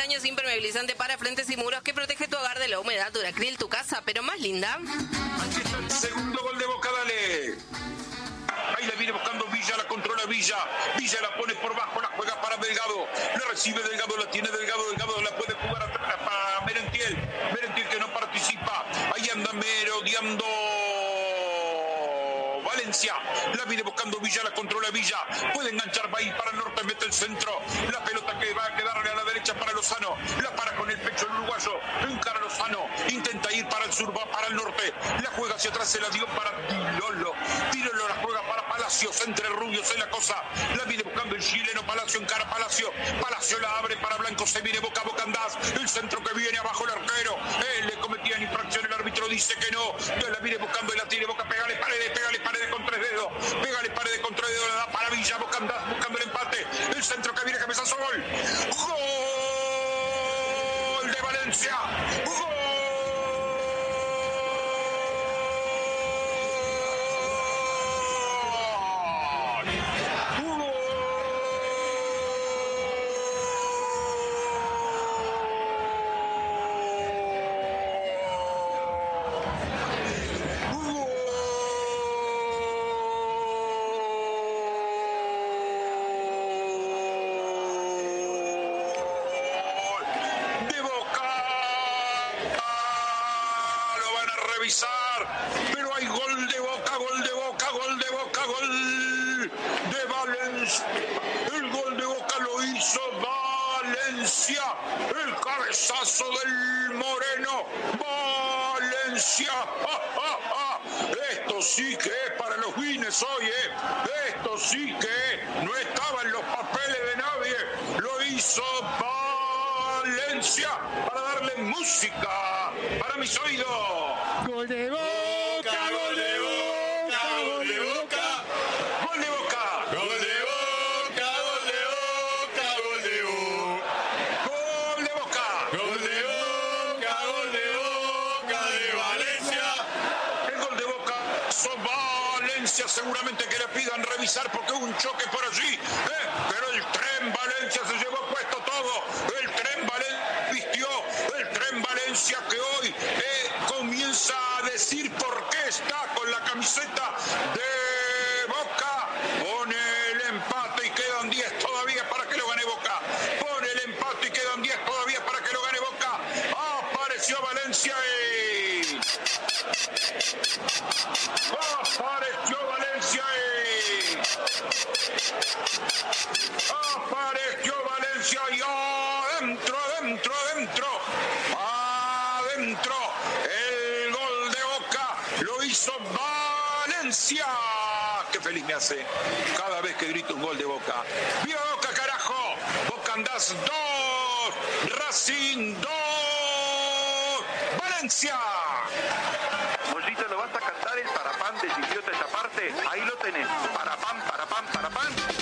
años, impermeabilizante para frentes y muros que protege tu hogar de la humedad. Duracril, tu casa, pero más linda. Aquí está el segundo gol de Boca, dale. Ahí la viene buscando Villa, la controla Villa. Villa la pone por bajo, la juega para Delgado. La recibe Delgado, la tiene Delgado. Delgado la puede jugar atrás para Merentiel. Merentiel que no participa. Ahí anda merodeando Valencia. La viene buscando Villa, la controla Villa. Puede enganchar, va a ir para el norte, mete el centro. La pelota que va a quedarle a la derecha para Lozano. La para con el pecho el uruguayo. Encara Lozano. Intenta ir para el sur, va para el norte. La juega hacia atrás, se la dio para Tirolo. Tirolo la juega para Palacios, entre rubios en la cosa. La viene buscando el chileno Palacio, encara Palacio. Palacio la abre para Blanco, se viene Boca, Boca andás. El centro que viene abajo el arquero. Le cometían infracción, el árbitro dice que no. Entonces la viene buscando y la tiene Boca, pégale paredes con tres dedos. Pégale paredes con tres dedos, la da para Villa, Boca andás buscando el empate. El centro que viene, cabezazo, gol. Gol de Valencia. Gol. Pero hay gol de Boca, gol de Boca, gol de Boca, gol de Valencia. El gol de Boca lo hizo Valencia. El cabezazo del Moreno. Valencia. ¡Ja, ja, ja! Esto sí que es para los Guinness hoy, ¿eh? Esto sí que no estaba en los papeles de nadie. Lo hizo Valencia para darle música para mis oídos. Gol de Boca, gol de Boca, gol de Boca, gol de Boca, gol de Boca, gol de Boca, gol de Boca, gol de Boca, gol de Boca, gol de Boca de Valencia. El gol de Boca son Valencia, seguramente que le pidan revisar porque hubo un choque por allí, pero el tren Valencia se llevó puesto todo. El tren Valencia vistió, el tren Valencia que hoy comienza a decir por qué está con la camiseta de Boca. Pone el empate y quedan 10 todavía para que lo gane Boca. Pone el empate y quedan 10 todavía para que lo gane Boca. Apareció Valencia y... Apareció Valencia y... Apareció Valencia y adentro. El gol de Boca lo hizo Valencia. Qué feliz me hace cada vez que grito un gol de Boca. ¡Viva Boca, carajo! Boca andás 2, Racing 2, Valencia. Mollito, ¿lo vas a cantar el parapán del idiota esa parte? Ahí lo tenés. Parapán, parapán, parapán.